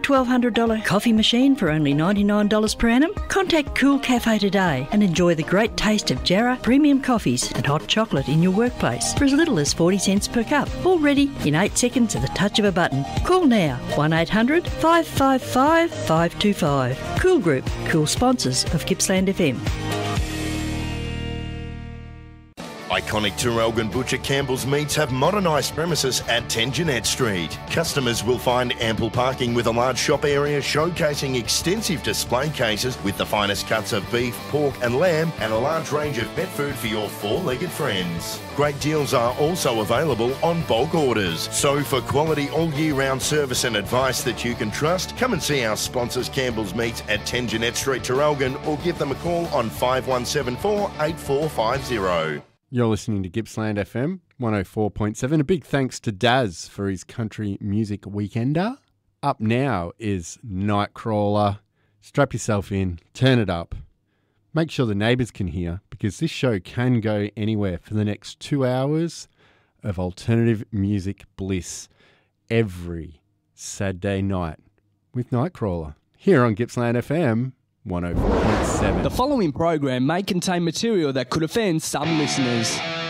$1,200 coffee machine for only $99 per annum? Contact Cool Cafe today and enjoy the great taste of Jarrah premium coffees and hot chocolate in your workplace for as little as 40 cents per cup. All ready in 8 seconds at the touch of a button. Call now 1800 555 525. Cool Group, cool sponsors of Gippsland FM. Iconic Traralgon Butcher Campbell's Meats have modernised premises at 10 Jeanette Street. Customers will find ample parking with a large shop area showcasing extensive display cases with the finest cuts of beef, pork and lamb and a large range of pet food for your four-legged friends. Great deals are also available on bulk orders. So for quality all-year-round service and advice that you can trust, come and see our sponsors Campbell's Meats at 10 Jeanette Street, Traralgon, or give them a call on 5174 8450. You're listening to Gippsland FM 104.7. A big thanks to Daz for his country music weekender. Up now is Nightcrawler. Strap yourself in, turn it up. Make sure the neighbours can hear, because this show can go anywhere for the next 2 hours of alternative music bliss every Saturday night with Nightcrawler here on Gippsland FM 104.7. The following program may contain material that could offend some listeners.